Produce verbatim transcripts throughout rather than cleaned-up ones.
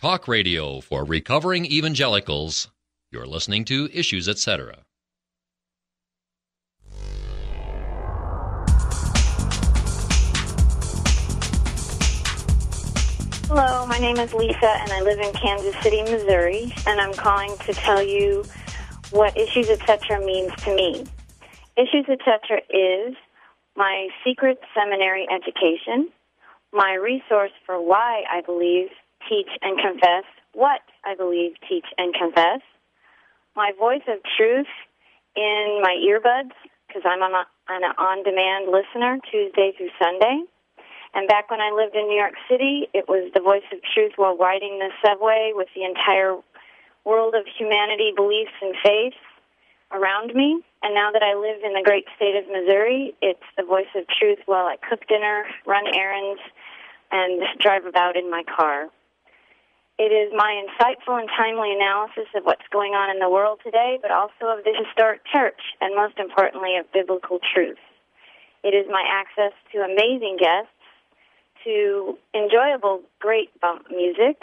Talk radio for recovering evangelicals. You're listening to Issues, et cetera. Hello, my name is Lisa, and I live in Kansas City, Missouri, and I'm calling to tell you what Issues, et cetera means to me. Issues, et cetera is my secret seminary education, my resource for why I believe, teach, and confess what I believe, teach, and confess, my voice of truth in my earbuds, because I'm on, a, on an on-demand listener Tuesday through Sunday. And back when I lived in New York City, it was the voice of truth while riding the subway with the entire world of humanity, beliefs, and faith around me. And now that I live in the great state of Missouri, it's the voice of truth while I cook dinner, run errands, and drive about in my car. It is my insightful and timely analysis of what's going on in the world today, but also of the historic church, and most importantly, of biblical truth. It is my access to amazing guests, to enjoyable, great bump music,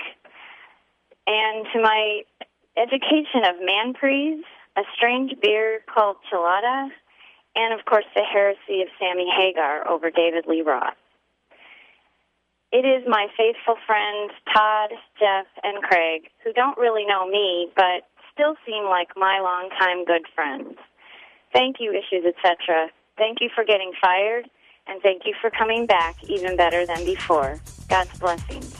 and to my education of manprees, a strange beer called Chilada, and, of course, the heresy of Sammy Hagar over David Lee Roth. It is my faithful friends, Todd, Jeff, and Craig, who don't really know me, but still seem like my longtime good friends. Thank you, Issues, et cetera. Thank you for getting fired, and thank you for coming back even better than before. God's blessings.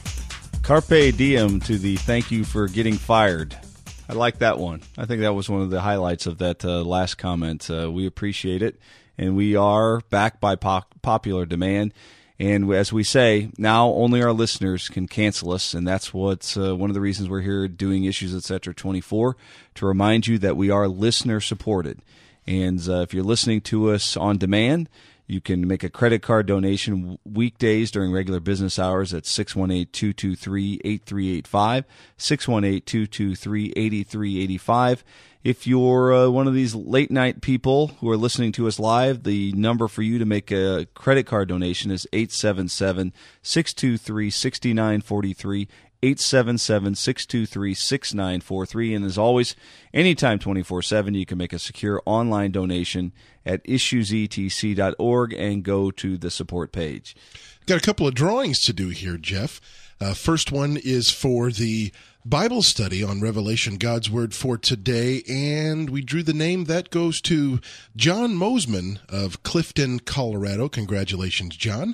Carpe diem to the thank you for getting fired. I like that one. I think that was one of the highlights of that uh, last comment. Uh, we appreciate it, and we are back by pop- popular demand. And as we say, now only our listeners can cancel us, and that's what's uh, one of the reasons we're here doing Issues, et cetera, twenty-four, to remind you that we are listener-supported. And uh, if you're listening to us on demand, you can make a credit card donation weekdays during regular business hours at six one eight, two two three, eight three eight five, six one eight, two two three, eight three eight five. If you're uh, one of these late-night people who are listening to us live, the number for you to make a credit card donation is eight seven seven, six two three, six nine four three, eight seven seven, six two three, six nine four three. And as always, anytime twenty-four seven, you can make a secure online donation at issues e t c dot org and go to the support page. Got a couple of drawings to do here, Jeff. Uh, first one is for the Bible study on Revelation, God's Word for Today, and we drew the name. That goes to John Mosman of Clifton, Colorado. Congratulations, John.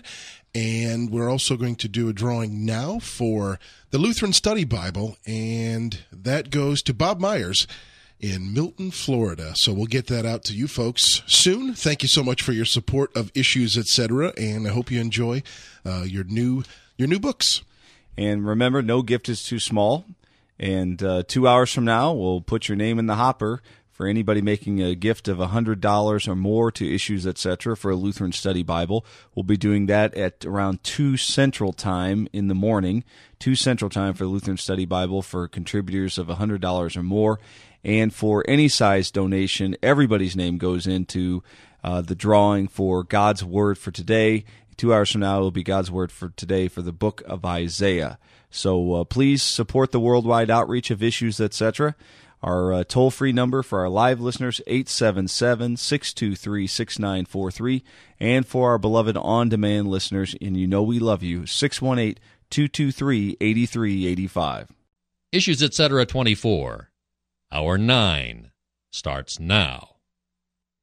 And we're also going to do a drawing now for the Lutheran Study Bible, and that goes to Bob Myers in Milton, Florida. So we'll get that out to you folks soon. Thank you so much for your support of Issues, et cetera, and I hope you enjoy uh, your new your new books. And remember, no gift is too small. And uh, two hours from now, we'll put your name in the hopper for anybody making a gift of one hundred dollars or more to Issues, et cetera, for a Lutheran Study Bible. We'll be doing that at around two Central Time in the morning, two Central Time for the Lutheran Study Bible for contributors of one hundred dollars or more. And for any size donation, everybody's name goes into uh, the drawing for God's Word for Today. Two hours from now, it will be God's Word for Today for the book of Isaiah. So uh, please support the worldwide outreach of Issues, et cetera. Our uh, toll-free number for our live listeners, eight seven seven, six two three, six nine four three. And for our beloved on-demand listeners, and you know we love you, six one eight, two two three, eight three eight five. Issues, et cetera, twenty-four. Hour nine starts now.